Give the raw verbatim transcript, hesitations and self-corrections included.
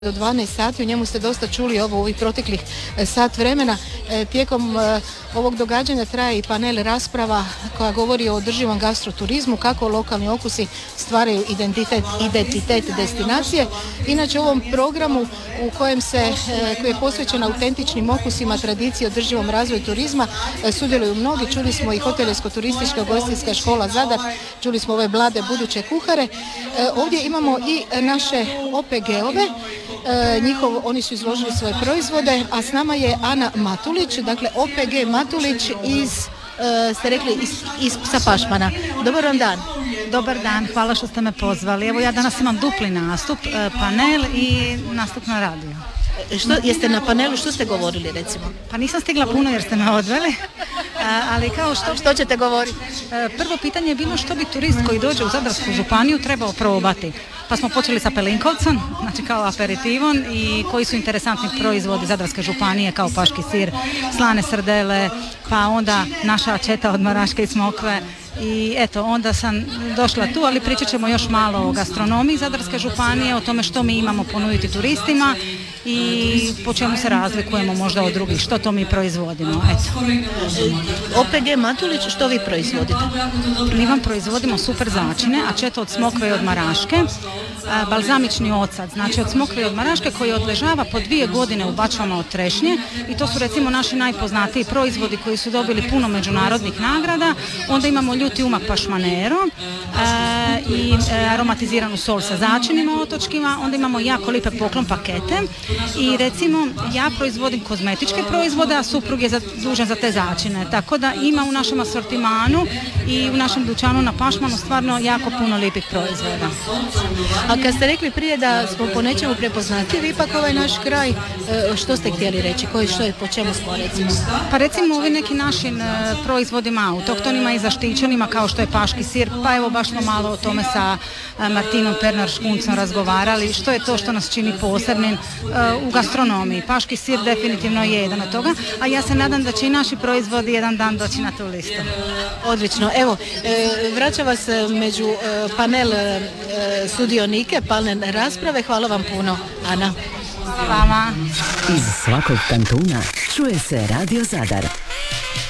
do dvanaest sati, u njemu ste dosta čuli ovo u ovih proteklih sat vremena. E, tijekom e, ovog događanja traje i panel rasprava koja govori o održivom gastroturizmu, kako lokalni okusi stvaraju identitet, identitet destinacije. Inače u ovom programu u kojem se, e, koji je posvećen autentičnim okusima, tradiciji, održivom razvoju turizma, e, sudjeluju mnogi. Čuli smo i hoteljersko-turistička ugostiteljska škola Zadar, čuli smo ove mlade buduće kuhare. E, ovdje imamo i naše O P G-ove. E, njihov, oni su izložili svoje proizvode, a s nama je Ana Matulić, dakle O P G Matulić iz, e, ste rekli, iz, iz sa Pašmana. Dobar vam dan. Dobar dan, hvala što ste me pozvali. Evo ja danas imam dupli nastup, panel i nastup na radiju. Što, jeste na panelu, što ste govorili recimo? Pa nisam stigla puno jer ste me odveli, ali kao što... Što ćete govoriti? Prvo pitanje je bilo što bi turist koji dođe u Zadarsku županiju trebao probati. Pa smo počeli sa pelinkovcem, znači kao aperitivom, i koji su interesantni proizvodi Zadarske županije kao paški sir, slane srdele, pa onda naša četa od Maraške i Smokve. I eto, onda sam došla tu, ali pričat ćemo još malo o gastronomiji Zadarske županije, o tome što mi imamo ponuditi turistima i po čemu se razlikujemo možda od drugih, što to mi proizvodimo. Eto. O P G Matulić, što vi proizvodite? Mi vam proizvodimo super začine, a četo od Smokve i od Maraške, balzamični ocad, znači od Smokve i od Maraške, koji odležava po dvije godine u bačvama od trešnje, i to su recimo naši najpoznatiji proizvodi koji su dobili puno međunarodnih nagrada. Onda imamo ljuti umak pašmanero e, i e, aromatiziranu sol sa začinima otočkima. Onda imamo jako lipe poklon pakete i recimo ja proizvodim kozmetičke proizvode, a suprug je zadužen za te začine, tako da ima u našem asortimanu i u našem dućanu na Pašmanu stvarno jako puno lipih proizvoda. A kad ste rekli prije da smo po nečemu prepoznatljivi, ipak ovaj naš kraj, što ste htjeli reći? Koji, što je, po čemu smo recimo? Pa recimo ovi neki našim proizvodima, autohtonima i zaštićenima, kao što je paški sir, pa evo baš smo malo o tome sa Martinom Pernar-Škuncom razgovarali, što je to što nas čini posebnim u gastronomiji. Paški sir definitivno je jedan od toga, a ja se nadam da će i naši proizvodi jedan dan doći na tu listu. Odlično. Evo, vraća vas među panel sudionike, panel rasprave. Hvala vam puno, Ana. Hvala. Iz svakog kantuna čuje se Radio Zadar.